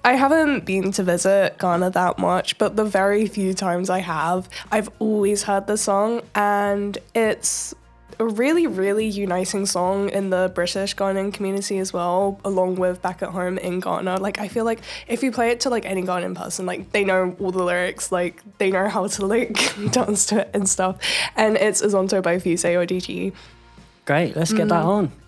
I haven't been to visit Ghana that much, but the very few times I have, I've always heard the song, and it's a really, really uniting song in the British Ghanaian community as well, along with back at home in Ghana. Like, I feel like if you play it to like any Ghanaian person, like they know all the lyrics, like they know how to like dance to it and stuff. And it's Azonto by Fuse or DG. Great, let's get that on.